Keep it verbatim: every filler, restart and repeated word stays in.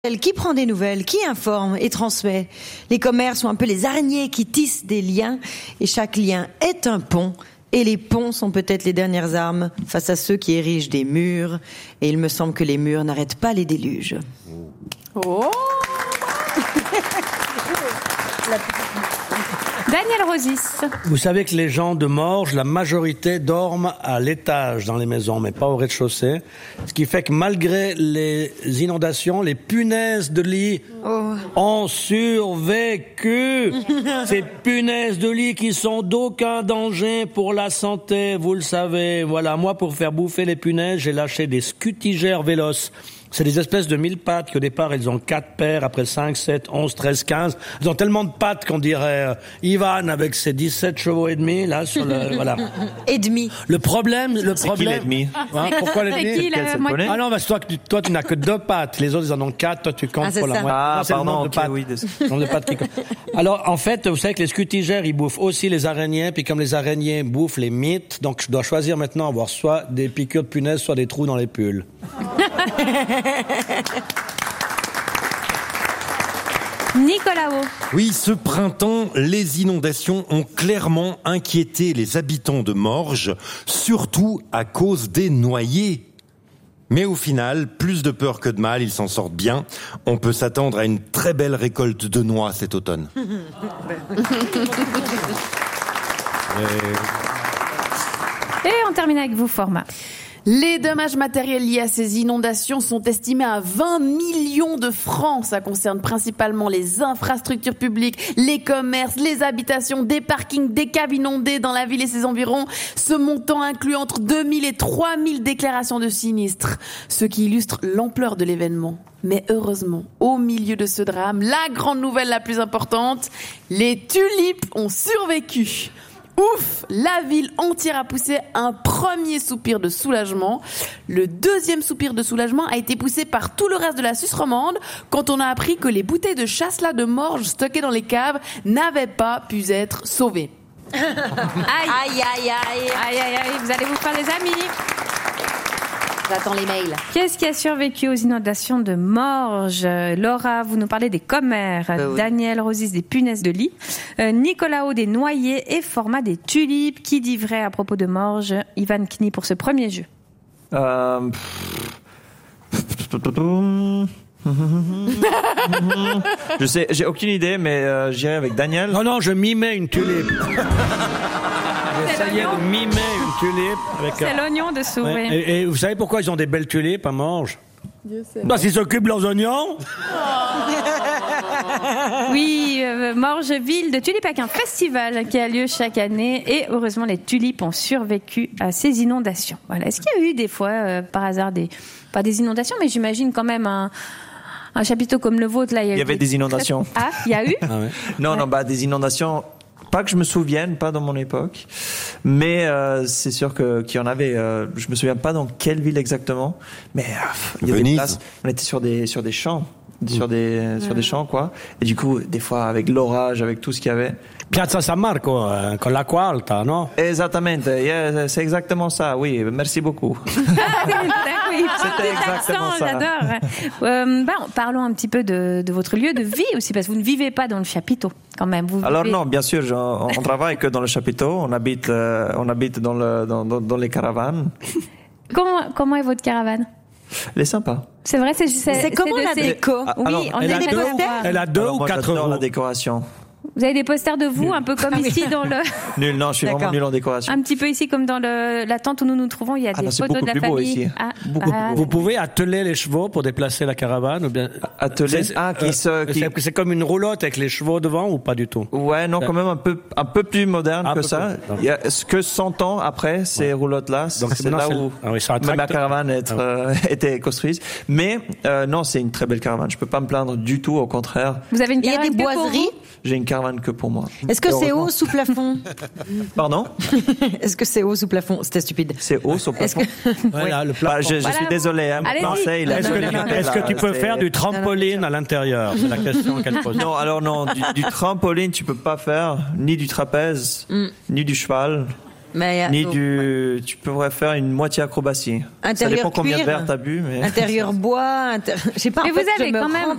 Qui prend des nouvelles, qui informe et transmet. Les commerces sont un peu les araignées qui tissent des liens et chaque lien est un pont. Et les ponts sont peut-être les dernières armes face à ceux qui érigent des murs. Et il me semble que les murs n'arrêtent pas les déluges. Oh. Daniel Rosis. Vous savez que les gens de Morges, la majorité dorment à l'étage dans les maisons, mais pas au rez-de-chaussée. Ce qui fait que malgré les inondations, les punaises de lit oh. ont survécu. Ces punaises de lit qui sont d'aucun danger pour la santé, vous le savez. Voilà, moi pour faire bouffer les punaises, j'ai lâché des scutigères véloces. C'est des espèces de mille pattes qu'au départ, elles ont quatre paires, après cinq, sept, onze, treize, quinze. Elles ont tellement de pattes qu'on dirait euh, Ivan avec ses dix-sept chevaux et demi, là, sur le, voilà. Et demi. Le problème, le c'est problème. Qui l'ennemi Hein, pourquoi l'ennemi? C'est qui, la moitié? Ah non, parce que toi, tu, toi, tu n'as que deux pattes. Les autres, ils en ont quatre. Toi, tu comptes ah, pour la moitié. Ah, non, c'est pardon, le nombre okay, de pattes. oui. Le nombre de pattes qui compte. Alors, en fait, vous savez que les scutigères, ils bouffent aussi les araignées, puis comme les araignées bouffent les mythes, donc je dois choisir maintenant avoir soit des piqûres de punaises, soit des trous dans les pulls. Nicolas O. Oui, ce printemps, les inondations ont clairement inquiété les habitants de Morges, surtout à cause des noyés. Mais au final, plus de peur que de mal, ils s'en sortent bien. On peut s'attendre à une très belle récolte de noix cet automne. Et on termine avec vous, Format. Les dommages matériels liés à ces inondations sont estimés à vingt millions de francs. Ça concerne principalement les infrastructures publiques, les commerces, les habitations, des parkings, des caves inondées dans la ville et ses environs. Ce montant inclut entre deux mille et trois mille déclarations de sinistres, ce qui illustre l'ampleur de l'événement. Mais heureusement, au milieu de ce drame, la grande nouvelle la plus importante, les tulipes ont survécu. Ouf, la ville entière a poussé un premier soupir de soulagement. Le deuxième soupir de soulagement a été poussé par tout le reste de la Suisse romande quand on a appris que les bouteilles de chasselas de Morges stockées dans les caves n'avaient pas pu être sauvées. Aïe, aïe, aïe, aïe, aïe, aïe, aïe, vous allez vous faire des amis. J'attends les mails. Qu'est-ce qui a survécu aux inondations de Morges? Laura, vous nous parlez des commères. Euh, oui. Daniel Rosis, des punaises de lit. Euh, Nicolas O, des noyers. Et Format, des tulipes. Qui dit vrai à propos de Morges? Ivan Knie pour ce premier jeu. Euh... Je sais, j'ai aucune idée, mais euh, j'irai avec Daniel. Non, non, je mimais une tulipe. J'essayais de mimer une tulipe. Avec C'est un... l'oignon dessous, ouais. oui. Et, et vous savez pourquoi ils ont des belles tulipes à Morges? Parce qu'ils s'occupent de leurs oignons. Oui, euh, Morges, ville de tulipes avec un festival qui a lieu chaque année. Et heureusement, les tulipes ont survécu à ces inondations. Voilà. Est-ce qu'il y a eu des fois, euh, par hasard, des pas des inondations, mais j'imagine quand même un... Un chapiteau comme le vôtre, là, il y, a il y avait des inondations. Ah, il y a eu Ah ouais. Non, ouais. non, bah des inondations. Pas que je me souvienne, pas dans mon époque, mais euh, c'est sûr que qu'il y en avait. Euh, je me souviens pas dans quelle ville exactement, mais euh, il y avait Venise. des places. On était sur des sur des champs, sur des mmh. sur des champs quoi. Et du coup, des fois avec l'orage, avec tout ce qu'il y avait. Piazza San Marco, euh, con l'acqua alta, non? Exactement, yeah, c'est exactement ça. Oui, merci beaucoup. Oui, C'était exactement accent, ça. J'adore. Euh, bah, parlons un petit peu de, de votre lieu de vie aussi, parce que vous ne vivez pas dans le chapiteau, quand même. Vous Alors vivez... non, bien sûr, je, on, on travaille que dans le chapiteau. On habite, euh, on habite dans le dans, dans, dans les caravanes. Comment comment est votre caravane? Elle est sympa. C'est vrai, c'est c'est, C'est comment de la ces- déco? Ah, Oui, alors, on Elle a a des deux, posters. elle a deux Alors, ou moi, quatre j'adore roues. la décoration. Vous avez des posters de vous, un peu comme ici dans le, Nul, non, je suis D'accord. vraiment nul en décoration. un petit peu ici comme dans le la tente où nous nous trouvons. Il y a Ah des bah, c'est photos de beaucoup la plus beau famille. ici. Ah, Beaucoup ah, plus Vous pouvez atteler les chevaux pour déplacer la caravane ou bien Atteler. C'est- Ah, qui euh, se, qui... c'est, c'est comme une roulotte avec les chevaux devant ou pas du tout? Ouais, non, quand même un peu, un peu plus moderne Un que peu ça. plus. Il y a ce que cent ans après ces roulottes-là, Donc, c'est maintenant, là c'est- où ah oui, c'est un même la tracteur. caravane être, Ah euh, était construite. Mais euh, non, c'est une très belle caravane. Je peux pas me plaindre du tout, au contraire. Vous avez une Il y a caravane des que pour boiseries. vous? J'ai une caravane que pour moi. Est-ce que c'est Heureusement. haut sous plafond? Pardon? Est-ce que c'est haut sous plafond? C'était stupide. C'est haut, au Est-ce plafond. que... Voilà, le Bah, plafond. je, je Voilà. suis désolé, hein. Allez-y. Marseille, il a Est-ce que, donné tu- la est-ce que là, tu peux c'est- faire du trampoline à l'intérieur? C'est la question qu'elle pose. Non, alors non, du, du trampoline, tu peux pas faire, ni du trapèze, ni du cheval. Mais, Ni oh, du. Tu pourrais faire une moitié acrobatie. Intérieur Ça dépend combien de cuir, verres t'as bu, mais. Intérieur bois, inter... je sais pas. Mais en vous fait, avez je me quand rends même,